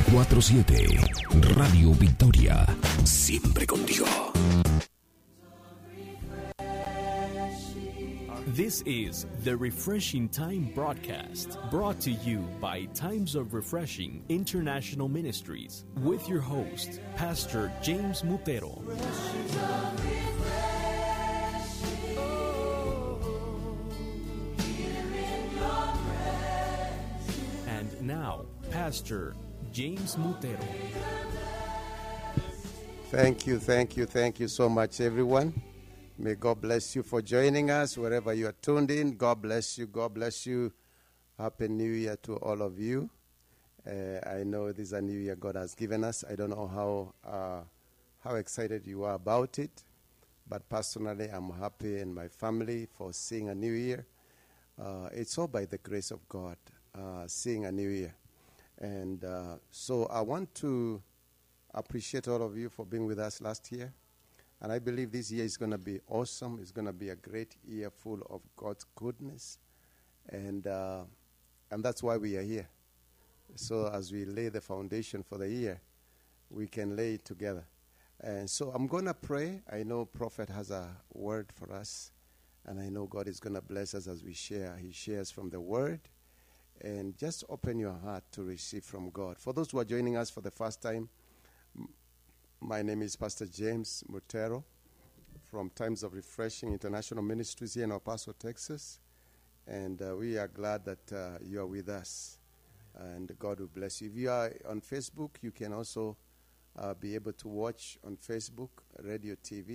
24/7. Radio Victoria, siempre contigo. This is the Refreshing Time broadcast, brought to you by Times of Refreshing International Ministries, with your host, Pastor James Mutero. And now, Pastor James Mutero. Thank you so much, everyone. May God bless you for joining us wherever you are tuned in. God bless you. Happy New Year to all of you. I know this is a new year God has given us. I don't know how excited you are about it, but personally, I'm happy and my family for seeing a new year. It's all by the grace of God, seeing a new year. And so I want to appreciate all of you for being with us last year. And I believe this year is going to be awesome. It's going to be a great year full of God's goodness. And that's why we are here. So as we lay the foundation for the year, we can lay it together. And so I'm going to pray. I know Prophet has a word for us. And I know God is going to bless us as we share. He shares from the word. And just open your heart to receive from God. For those who are joining us for the first time, my name is Pastor James Mutero from Times of Refreshing International Ministries here in El Paso, Texas. And we are glad that you are with us. And God will bless you. If you are on Facebook, you can also be able to watch on Facebook, Radio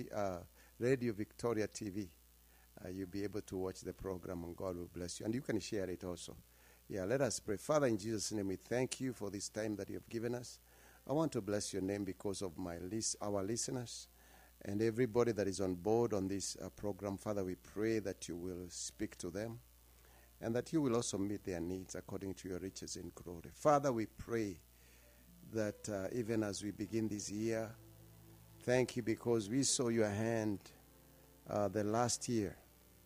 Victoria TV. You'll be able to watch the program, and God will bless you. And you can share it also. Yeah, let us pray. Father, in Jesus' name, we thank you for this time that you have given us. I want to bless your name because of our listeners and everybody that is on board on this program. Father, we pray that you will speak to them and that you will also meet their needs according to your riches in glory. Father, we pray that even as we begin this year, thank you because we saw your hand the last year.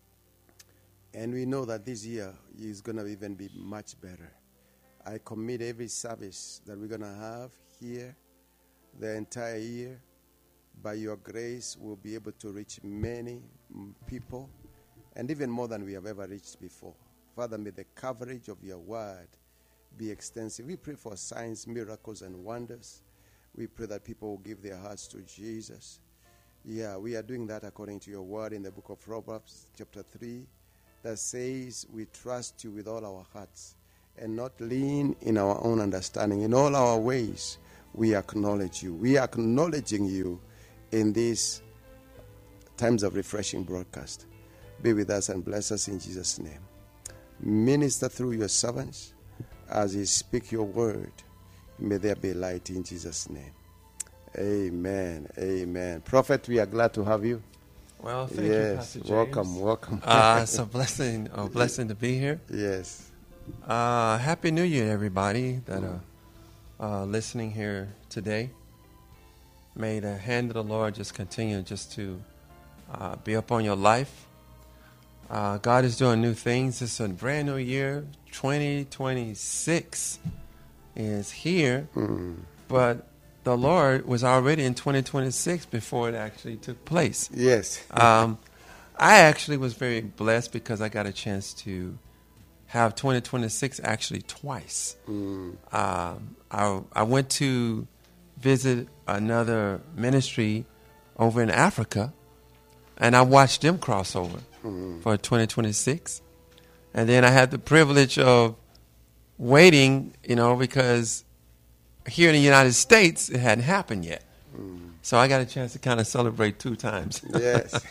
And we know that this year is going to even be much better. I commit every service that we're going to have here the entire year. By your grace, we'll be able to reach many people and even more than we have ever reached before. Father, may the coverage of your word be extensive. We pray for signs, miracles, and wonders. We pray that people will give their hearts to Jesus. Yeah, we are doing that according to your word in the book of Proverbs, chapter 3, that says we trust you with all our hearts and not lean in our own understanding. In all our ways, we acknowledge you. We are acknowledging you in these Times of Refreshing broadcast. Be with us and bless us in Jesus' name. Minister through your servants as you speak your word. May there be light in Jesus' name. Amen. Prophet, we are glad to have you. Well, thank you, Pastor James. Welcome. It's a blessing to be here. Yes. Happy New Year, everybody that are listening here today. May the hand of the Lord just continue just to be upon your life. God is doing new things. It's a brand new year. 2026 is here, but the Lord was already in 2026 before it actually took place. Yes. I actually was very blessed because I got a chance to have 2026 actually twice. I went to visit another ministry over in Africa, and I watched them cross over for 2026. And then I had the privilege of waiting, because here in the United States, it hadn't happened yet. So I got a chance to kind of celebrate 2 times. Yes.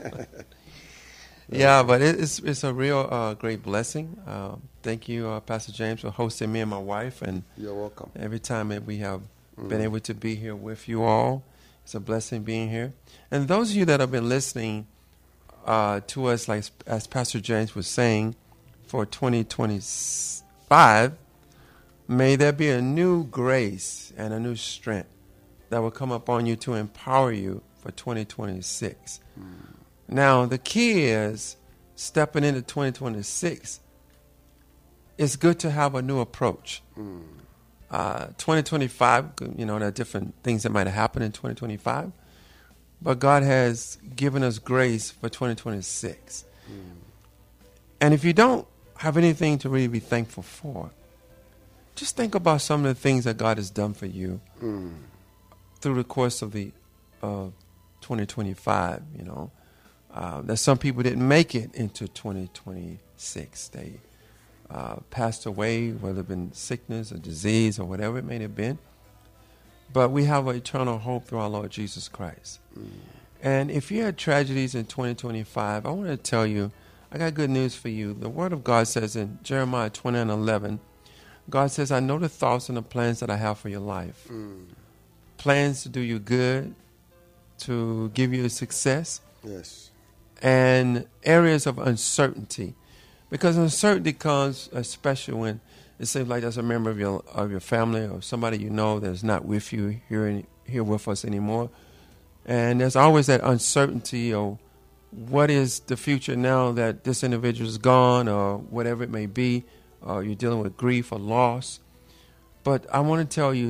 Yeah, but it's a real great blessing. Thank you, Pastor James, for hosting me and my wife. And you're welcome. Every time that we have been able to be here with you all, it's a blessing being here. And those of you that have been listening to us, like as Pastor James was saying, for 2025, may there be a new grace and a new strength that will come upon you to empower you for 2026. Now, the key is stepping into 2026. It's good to have a new approach. 2025, there are different things that might happen in 2025. But God has given us grace for 2026. And if you don't have anything to really be thankful for, just think about some of the things that God has done for you through the course of the 2025, that some people didn't make it into 2026. They passed away, whether it been sickness or disease or whatever it may have been. But we have an eternal hope through our Lord Jesus Christ. And if you had tragedies in 2025, I want to tell you, I got good news for you. The Word of God says in Jeremiah 20:11, God says, I know the thoughts and the plans that I have for your life. Plans to do you good, to give you success. Yes. And areas of uncertainty. Because uncertainty comes especially when it seems like there's a member of your family or somebody you know that's not with you here with us anymore. And there's always that uncertainty of what is the future now that this individual is gone or whatever it may be. You're dealing with grief or loss. But I want to tell you,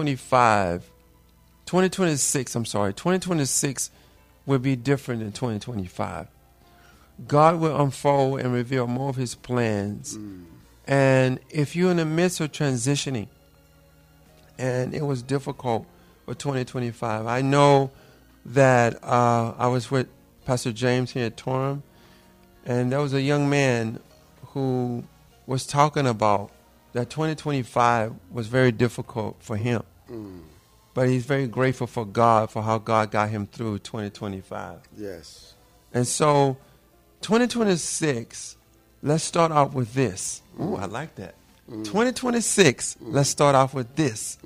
2026 will be different than 2025. God will unfold and reveal more of his plans. And if you're in the midst of transitioning, and it was difficult for 2025, I know that I was with Pastor James here at Torham, and there was a young man who was talking about that 2025 was very difficult for him. But he's very grateful for God, for how God got him through 2025. Yes. And so 2026, let's start off with this. Ooh, I like that. 2026, let's start off with this.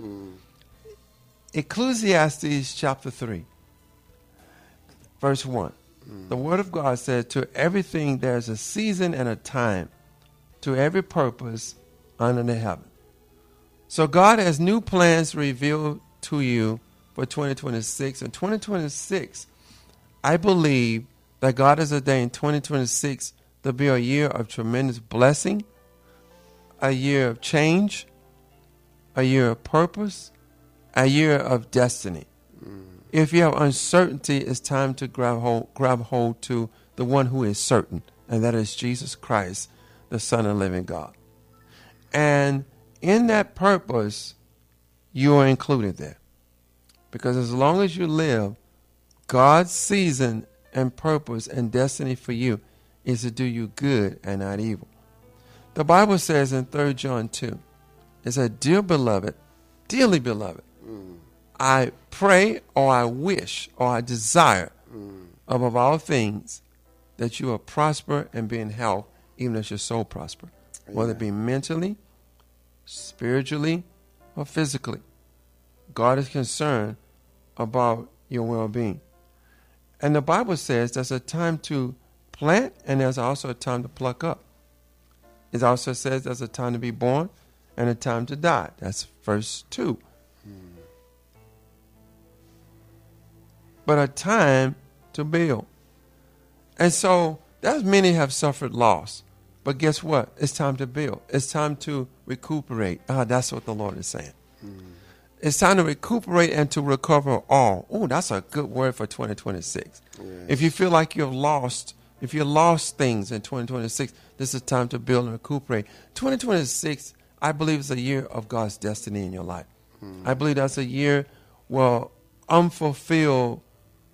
Ecclesiastes chapter 3, verse 1. The Word of God said, to everything there's a season and a time, to every purpose under the heaven. So God has new plans revealed to you for 2026. And 2026, I believe that God has ordained 2026 to be a year of tremendous blessing, a year of change, a year of purpose, a year of destiny. If you have uncertainty, it's time to grab hold to the one who is certain, and that is Jesus Christ, the Son of the living God. And in that purpose, you are included there. Because as long as you live, God's season and purpose and destiny for you is to do you good and not evil. The Bible says in 3 John 2, it says, dearly beloved, I pray or I wish or I desire above all things that you will prosper and be in health, even as your soul prosper, whether it be mentally, spiritually, or physically. God is concerned about your well-being. And the Bible says there's a time to plant and there's also a time to pluck up. It also says there's a time to be born and a time to die. That's verse 2. But a time to build. And so there's many have suffered loss. But guess what? It's time to build. It's time to recuperate. That's what the Lord is saying. It's time to recuperate and to recover all. Oh, that's a good word for 2026. Yes. If you feel like you've lost, if you lost things in 2026, this is time to build and recuperate. 2026, I believe, is a year of God's destiny in your life. I believe that's a year where unfulfilled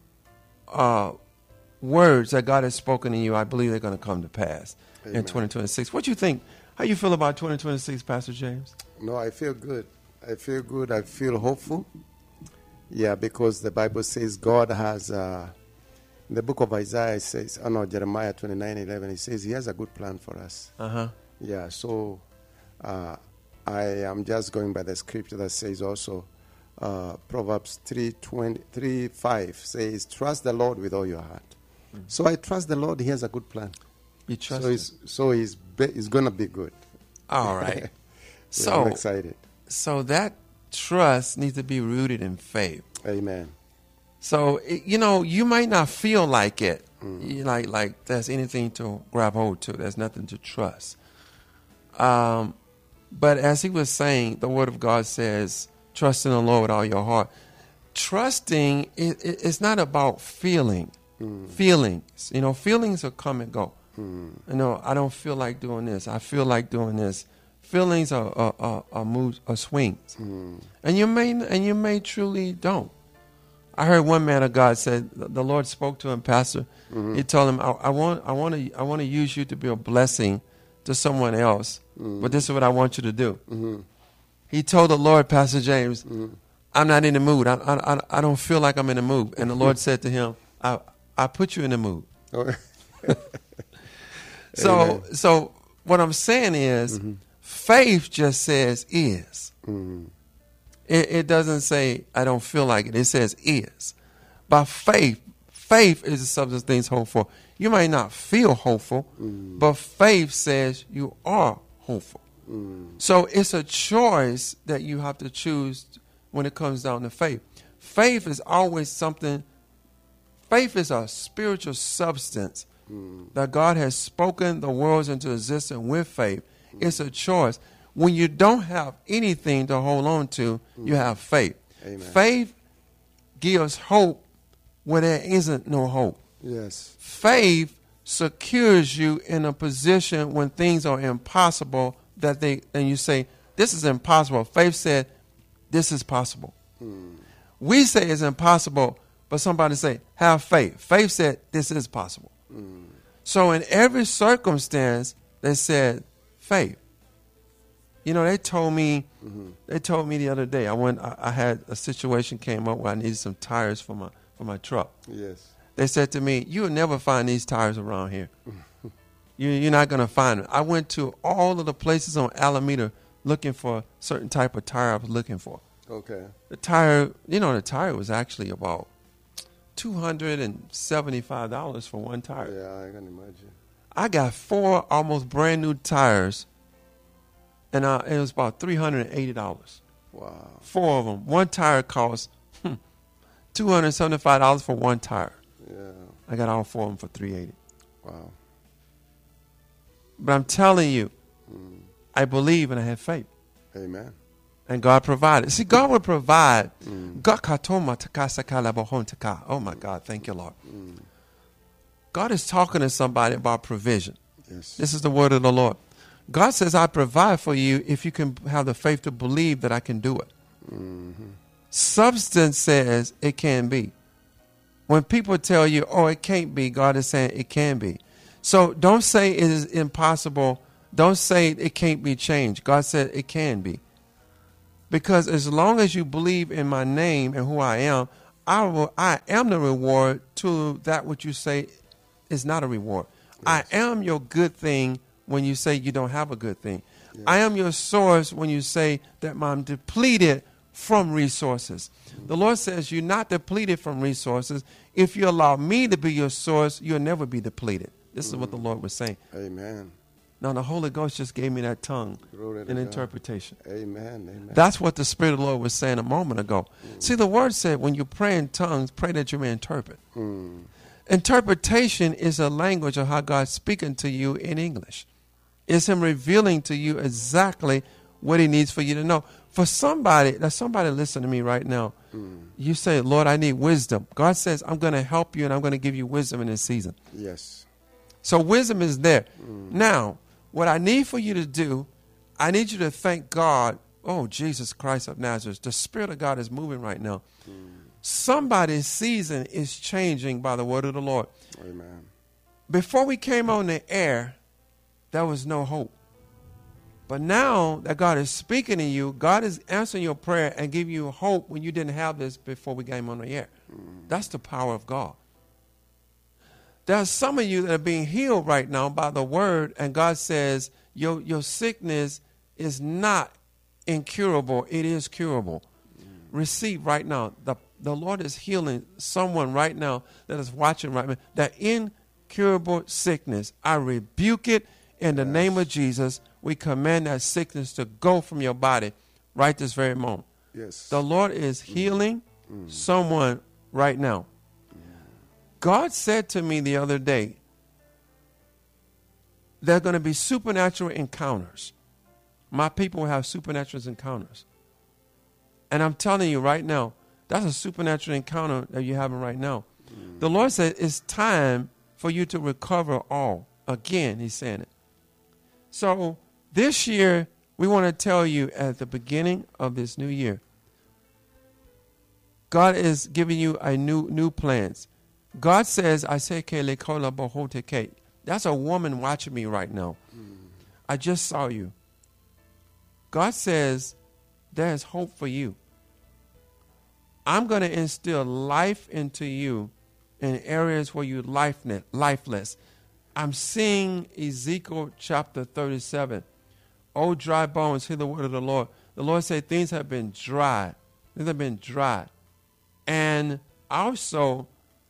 words that God has spoken in you, I believe they're going to come to pass. Amen. In 2026. What do you think? How you feel about 2026, Pastor James? No, I feel good. I feel good. I feel hopeful. Yeah, because the Bible says God has, in the book of Isaiah, it says, Jeremiah 29:11, it says he has a good plan for us. Yeah, so I am just going by the scripture that says also, Proverbs 3:5 says, trust the Lord with all your heart. So I trust the Lord. He has a good plan. You trust so he's going to be good. All right. Yeah, so I'm excited. So that trust needs to be rooted in faith. Amen. So, you might not feel like it. Like there's anything to grab hold to. There's nothing to trust. But as he was saying, the word of God says, trust in the Lord with all your heart. Trusting it's not about feelings. You know, feelings will come and go. You know, I don't feel like doing this. I feel like doing this. Feelings are moods, are swings, and you may truly don't. I heard one man of God said the Lord spoke to him, Pastor. He told him, I want to use you to be a blessing to someone else, but this is what I want you to do. He told the Lord, Pastor James, I'm not in the mood. I don't feel like I'm in the mood. And the Lord said to him, I put you in the mood. So what I'm saying is, faith just says is. It doesn't say I don't feel like it. It says is. By faith is the substance of things hoped for. You might not feel hopeful, but faith says you are hopeful. So it's a choice that you have to choose when it comes down to faith. Faith is always something. Faith is a spiritual substance that God has spoken the worlds into existence with faith. It's a choice. When you don't have anything to hold on to, you have faith. Amen. Faith gives hope where there isn't no hope. Yes. Faith secures you in a position when things are impossible and you say, this is impossible. Faith said, this is possible. We say it's impossible, but somebody say, have faith. Faith said, this is possible. So in every circumstance, they said, faith. You know, they told me the other day, I had a situation came up where I needed some tires for my truck. Yes. They said to me, you'll never find these tires around here. You're not going to find them. I went to all of the places on Alameda looking for a certain type of tire I was looking for. Okay. The tire was actually about $275 for one tire. Yeah, I can imagine. I got 4 almost brand new tires, and it was about $380. Wow. 4 of them. One tire cost $275 for one tire. Yeah. I got all 4 of them for $380. Wow. But I'm telling you, I believe and I have faith. Amen. And God provided. See, God will provide. Oh my God, thank you, Lord. God is talking to somebody about provision. Yes. This is the word of the Lord. God says, I provide for you if you can have the faith to believe that I can do it. Substance says it can be. When people tell you, oh, it can't be, God is saying it can be. So don't say it is impossible. Don't say it can't be changed. God said it can be. Because as long as you believe in my name and who I am the reward to that which you say is not a reward. Yes. I am your good thing when you say you don't have a good thing. Yes. I am your source when you say that I'm depleted from resources. The Lord says you're not depleted from resources. If you allow me to be your source, you'll never be depleted. This is what the Lord was saying. Amen. Now, the Holy Ghost just gave me that tongue in interpretation. Amen. Amen. That's what the Spirit of the Lord was saying a moment ago. See, the Word said when you pray in tongues, pray that you may interpret. Interpretation is a language of how God's speaking to you in English. It's Him revealing to you exactly what He needs for you to know. For somebody listen to me right now. You say, Lord, I need wisdom. God says, I'm going to help you and I'm going to give you wisdom in this season. Yes. So wisdom is there. Now, what I need for you to do, I need you to thank God. Oh, Jesus Christ of Nazareth. The Spirit of God is moving right now. Somebody's season is changing by the word of the Lord. Amen. Before we came on the air, there was no hope. But now that God is speaking to you, God is answering your prayer and giving you hope when you didn't have this before we came on the air. That's the power of God. There are some of you that are being healed right now by the word, and God says your sickness is not incurable. It is curable. Receive right now. The Lord is healing someone right now that is watching right now. That incurable sickness, I rebuke it in the name of Jesus. We command that sickness to go from your body right this very moment. Yes. The Lord is healing someone right now. God said to me the other day, there are going to be supernatural encounters. my people will have supernatural encounters. And I'm telling you right now, that's a supernatural encounter that you're having right now. The Lord said it's time for you to recover all. Again, he's saying it. So this year, we want to tell you at the beginning of this new year, God is giving you a new plans. God says, that's a woman watching me right now. I just saw you. God says, there's hope for you. I'm going to instill life into you in areas where you're lifeless. I'm seeing Ezekiel chapter 37. O dry bones, hear the word of the Lord. The Lord said things have been dry. Things have been dry. And also,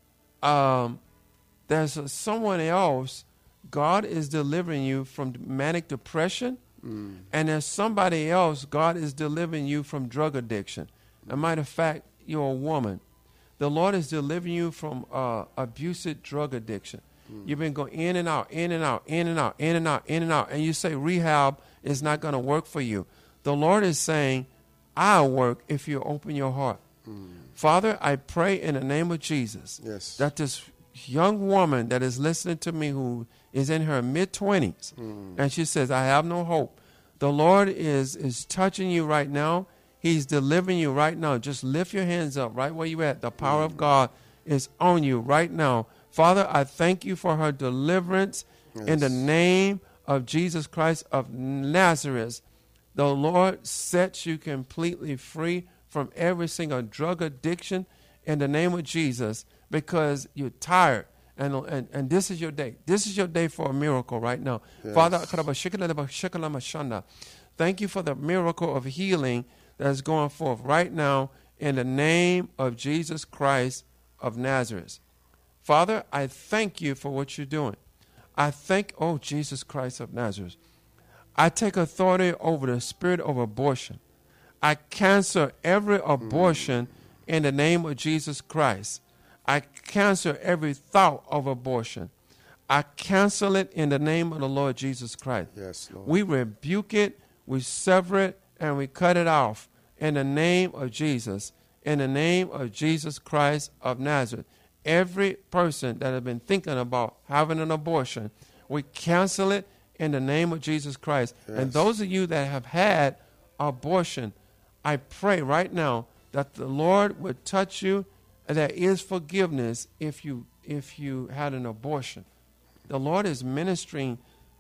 there's someone else. God is delivering you from manic depression. And there's somebody else. God is delivering you from drug addiction. As a matter of fact, you're a woman. The Lord is delivering you from abusive drug addiction. You've been going in and out, in and out, in and out, in and out, in and out. And you say rehab is not going to work for you. The Lord is saying, I'll work if you open your heart. Father, I pray in the name of Jesus that this young woman that is listening to me who is in her mid-20s, and she says, I have no hope. The Lord is touching you right now. He's delivering you right now. Just lift your hands up right where you're at. The power of God is on you right now. Father, I thank you for her deliverance in the name of Jesus Christ of Nazareth. The Lord sets you completely free from every single drug addiction in the name of Jesus because you're tired. And this is your day. This is your day for a miracle right now. Father, thank you for the miracle of healing that is going forth right now in the name of Jesus Christ of Nazareth. Father, I thank you for what you're doing. I thank, Jesus Christ of Nazareth. I take authority over the spirit of abortion. I cancel every abortion in the name of Jesus Christ. I cancel every thought of abortion. I cancel it in the name of the Lord Jesus Christ. Yes, Lord. We rebuke it, we sever it, and we cut it off in the name of Jesus, in the name of Jesus Christ of Nazareth. Every person that has been thinking about having an abortion, we cancel it in the name of Jesus Christ. Yes. And those of you that have had abortion, I pray right now that the Lord would touch you. There is forgiveness if you had an abortion. The Lord is ministering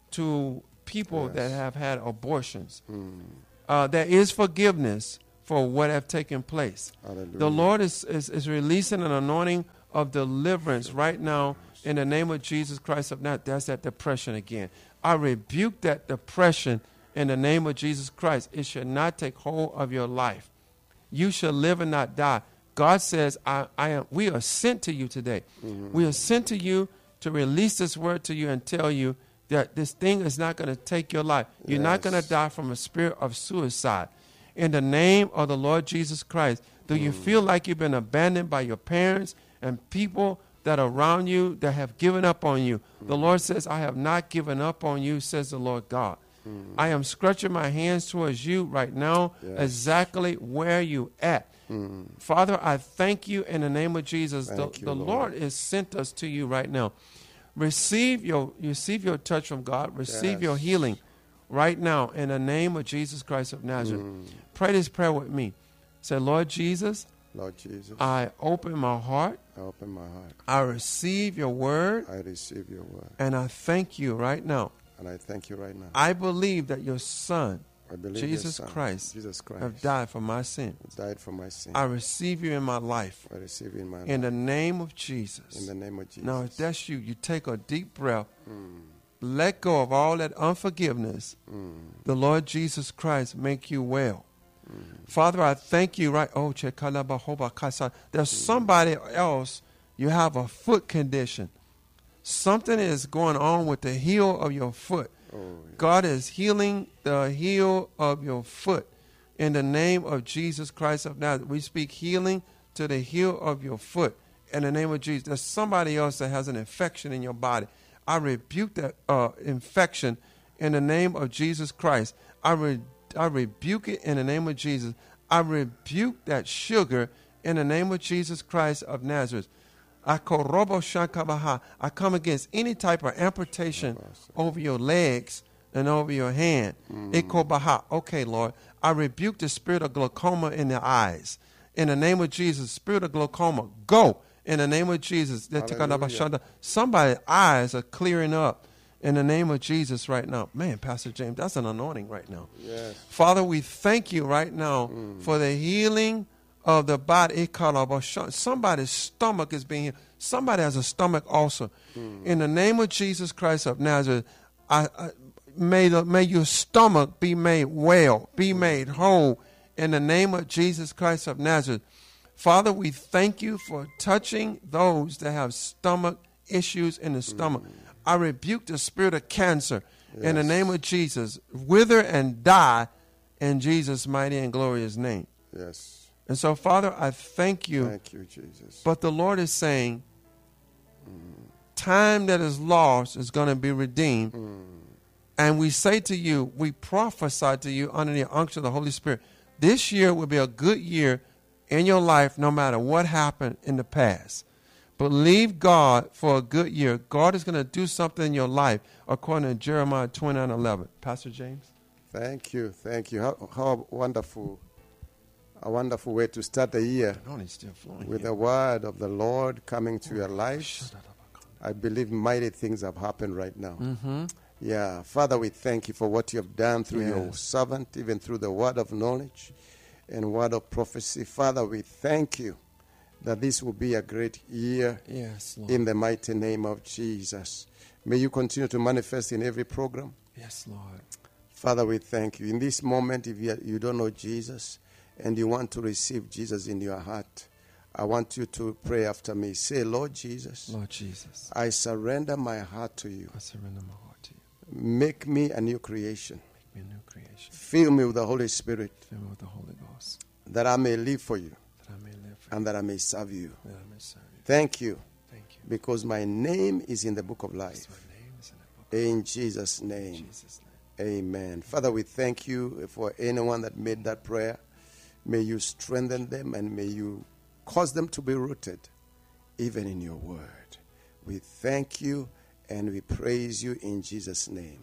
to people that have had abortions. There is forgiveness for what have taken place. Hallelujah. The Lord is releasing an anointing of deliverance right now in the name of Jesus Christ of Nazareth. That's that depression again. I rebuke that depression in the name of Jesus Christ. It should not take hold of your life. You shall live and not die. God says, we are sent to you today. We are sent to you to release this word to you and tell you that this thing is not going to take your life. You're not going to die from a spirit of suicide. In the name of the Lord Jesus Christ, do you feel like you've been abandoned by your parents and people that are around you that have given up on you? The Lord says, I have not given up on you, says the Lord God. I am stretching my hands towards you right now, exactly where you at. Father, I thank you in the name of Jesus. The Lord has sent us to you right now. Receive your touch from God. Receive your healing right now in the name of Jesus Christ of Nazareth. Pray this prayer with me. Say, Lord Jesus, I open my heart. I receive your word. And I thank you right now. I believe that your Son, Jesus Christ, have died for my sin. I receive you in my life. In the name of Jesus. Now, if that's you, you take a deep breath. Let go of all that unforgiveness. The Lord Jesus Christ make you well. Father, I thank you right. There's somebody else, you have a foot condition. Something is going on with the heel of your foot. God is healing the heel of your foot. In the name of Jesus Christ of Nazareth, we speak healing to the heel of your foot. In the name of Jesus, there's somebody else that has an infection in your body. I rebuke that infection in the name of Jesus Christ. I rebuke it in the name of Jesus. I rebuke that sugar in the name of Jesus Christ of Nazareth. I come against any type of amputation over your legs and over your hand. Okay, Lord. I rebuke the spirit of glaucoma in the eyes. In the name of Jesus, spirit of glaucoma, go. In the name of Jesus. Somebody's eyes are clearing up. In the name of Jesus right now. Man, Pastor James, that's an anointing right now. Yes. Father, we thank you right now for the healing of the body. Somebody's stomach is being healed. Somebody has a stomach ulcer. In the name of Jesus Christ of Nazareth, may your stomach be made well, be made whole. In the name of Jesus Christ of Nazareth. Father, we thank you for touching those that have stomach issues in the stomach. I rebuke the spirit of cancer in the name of Jesus. Wither and die in Jesus' mighty and glorious name. Yes. And so, Father, I thank you. Thank you, Jesus. But the Lord is saying, time that is lost is going to be redeemed. And we say to you, we prophesy to you under the unction of the Holy Spirit, this year will be a good year in your life no matter what happened in the past. Believe God for a good year. God is going to do something in your life, according to Jeremiah 29:11. Pastor James? Thank you. Thank you. How wonderful. A wonderful way to start the year with the word of the Lord coming to your life. I believe mighty things have happened right now. Yeah. Father, we thank you for what you have done through your servant, even through the word of knowledge and word of prophecy. Father, we thank you that this will be a great year in the mighty name of Jesus. May you continue to manifest in every program. Yes, Lord. Father, we thank you. In this moment, if you don't know Jesus and you want to receive Jesus in your heart, I want you to pray after me. Say, Lord Jesus. Lord Jesus. I surrender my heart to you. I surrender my heart to you. Make me a new creation. Make me a new creation. Fill me with the Holy Spirit. Fill me with the Holy Ghost. That I may live for you. That I may live for and that I may serve you. That I may serve you. Thank you. Thank you. Because my name is in the book of life. My name is in the book of life. In Jesus' name. In Jesus' name. Amen. Father, we thank you for anyone that made that prayer. May you strengthen them and may you cause them to be rooted even in your word. We thank you and we praise you in Jesus' name.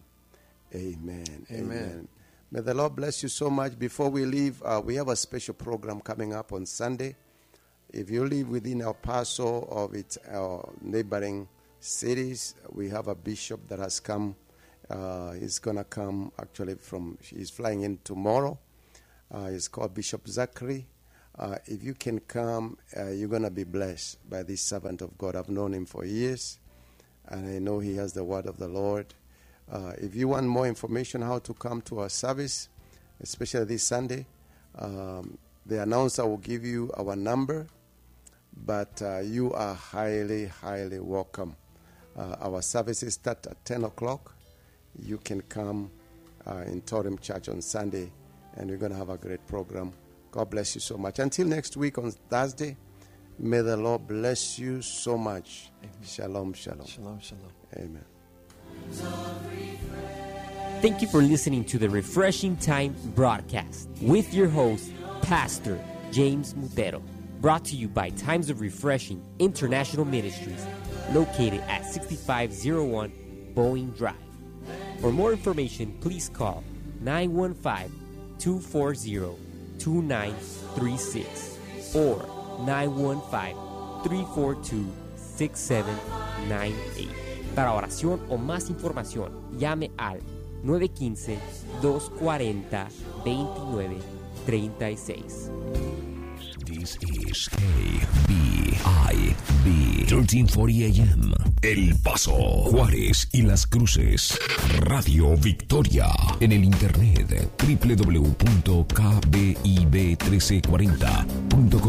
Amen. Amen. May the Lord bless you so much. Before we leave, we have a special program coming up on Sunday. If you live within El Paso or its neighboring cities, we have a bishop that has come. He's going to come actually he's flying in tomorrow. He's called Bishop Zachary. If you can come, you're going to be blessed by this servant of God. I've known him for years, and I know he has the word of the Lord. If you want more information how to come to our service, especially this Sunday, the announcer will give you our number, but you are highly, highly welcome. Our services start at 10 o'clock. You can come in Totem Church on Sunday, and we're going to have a great program. God bless you so much. Until next week on Thursday, may the Lord bless you so much. Amen. Shalom, shalom. Shalom, shalom. Amen. Thank you for listening to the Refreshing Time broadcast with your host, Pastor James Mutero. Brought to you by Times of Refreshing International Ministries, located at 6501 Boeing Drive. For more information, please call 915-240-2936 or 915-342-6798. Para oración o más información, llame al 915-240-2936. This is KBIB 1340 AM. El Paso, Juárez y Las Cruces. Radio Victoria. En el internet www.kbib1340.com